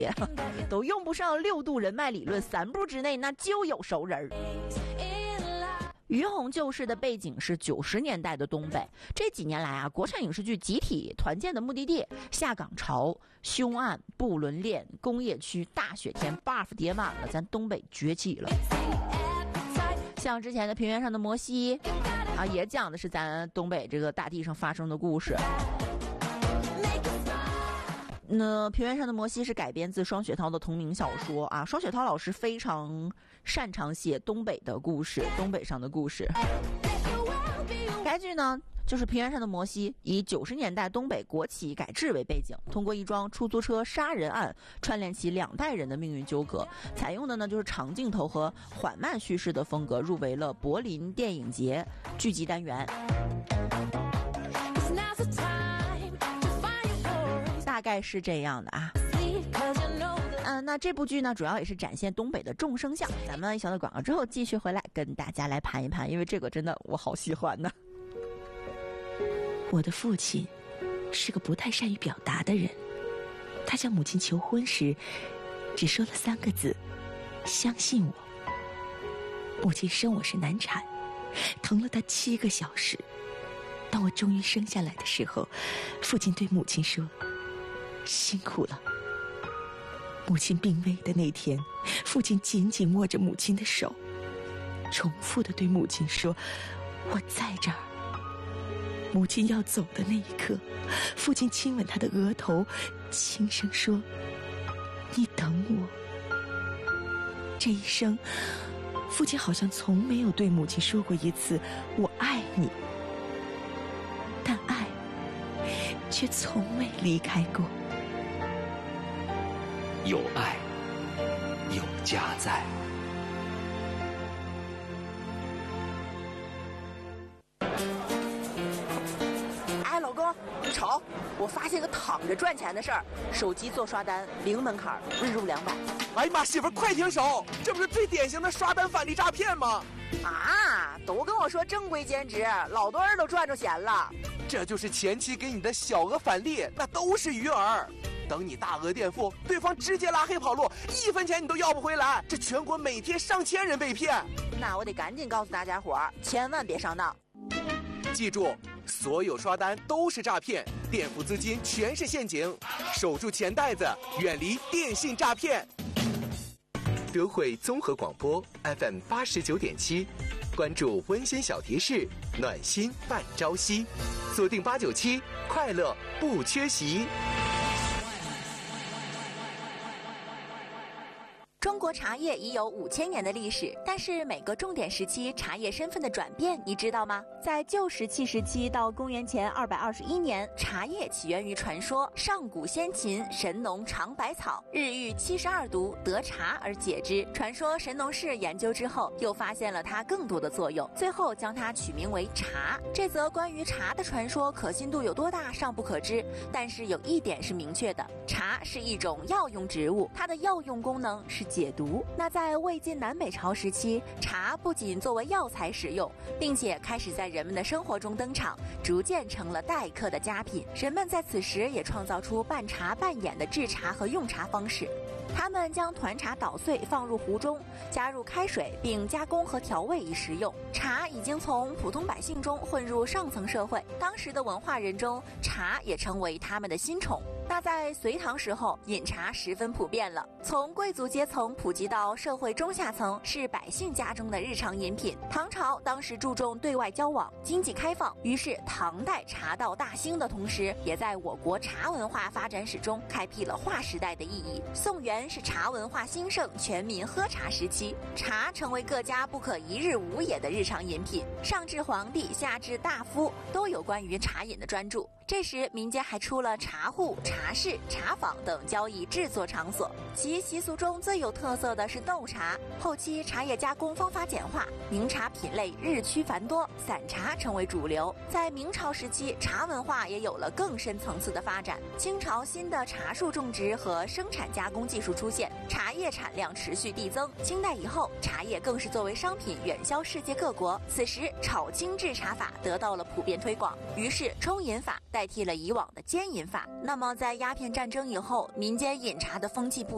都用不上6度人脉理论，3步之内那就有熟人。于洪旧事的背景是90年代的东北，这几年来啊，国产影视剧集体团建的目的地，下岗潮、凶案、不伦恋、工业区、大雪天 ，buff 叠满了，咱东北崛起了。像之前的《平原上的摩西》啊，也讲的是咱东北这个大地上发生的故事。那《平原上的摩西》是改编自双雪涛的同名小说啊，双雪涛老师非常擅长写东北的故事，东北上的故事。该剧呢，就是《平原上的摩西》，以90年代东北国企改制为背景，通过一桩出租车杀人案串联起2代人的命运纠葛，采用的呢就是长镜头和缓慢叙事的风格，入围了柏林电影节剧集单元。大概是这样的啊。那这部剧呢，主要也是展现东北的众生相。咱们一小段广告之后，继续回来跟大家来盘一盘，因为这个真的我好喜欢呢。 我的父亲是个不太善于表达的人，他向母亲求婚时，只说了3个字：相信我。母亲生我是难产，疼了他7个小时。当我终于生下来的时候，父亲对母亲说：辛苦了。母亲病危的那天，父亲紧紧握着母亲的手，重复地对母亲说：我在这儿。母亲要走的那一刻，父亲亲吻她的额头，轻声说：你等我。这一生，父亲好像从没有对母亲说过一次我爱你，但爱却从未离开过。 有爱，有家在。 哎，老公，你瞅，我发现个躺着赚钱的事儿，手机做刷单零门槛，日入200。 哎呀妈，媳妇儿快停手！这不是最典型的刷单返利诈骗吗？ 啊，都跟我说正规兼职，老多人都赚着钱了。 这就是前期给你的小额返利，那都是鱼饵。等你大额垫付，对方直接拉黑跑路，1分钱你都要不回来。这全国每天上千人被骗， 那我得赶紧告诉大家伙儿，千万别上当。 记住，所有刷单都是诈骗，垫付资金全是陷阱，守住钱袋子，远离电信诈骗。 德惠综合广播 FM 89.7，关注温馨小提示，暖心伴朝夕，锁定897，快乐不缺席。 中国茶叶已有5000年的历史，但是每个重点时期茶叶身份的转变，你知道吗？在旧石器时期到公元前221年，茶叶起源于传说上古先秦神农尝百草，日遇72毒得茶而解之。传说神农氏研究之后，又发现了它更多的作用，最后将它取名为茶。这则关于茶的传说可信度有多大尚不可知，但是有一点是明确的，茶是一种药用植物，它的药用功能是解毒。那在魏晋南北朝时期，茶不仅作为药材使用，并且开始在人们的生活中登场，逐渐成了待客的佳品。人们在此时也创造出半茶半饮的制茶和用茶方式。他们将团茶捣碎放入壶中，加入开水，并加工和调味以食用。茶已经从普通百姓中混入上层社会，当时的文化人中，茶也成为他们的新宠。那在隋唐时候，饮茶十分普遍了，从贵族阶层普及到社会中下层，是百姓家中的日常饮品。唐朝当时注重对外交往，经济开放，于是唐代茶道大兴的同时，也在我国茶文化发展史中开辟了划时代的意义。宋元是茶文化兴盛、全民喝茶时期，茶成为各家不可一日无也的日常饮品，上至皇帝，下至大夫，都有关于茶饮的专著。这时民间还出了茶户、茶室、茶坊等交易制作场所，其习俗中最有特色的是斗茶。后期茶叶加工方法简化，名茶品类日趋繁多，散茶成为主流。在明朝时期，茶文化也有了更深层次的发展。清朝新的茶树种植和生产加工技术出现，茶叶产量持续递增。清代以后，茶叶更是作为商品远销世界各国。此时炒青制茶法得到了普遍推广，于是冲饮法代替了以往的煎饮法。那么在鸦片战争以后，民间饮茶的风气不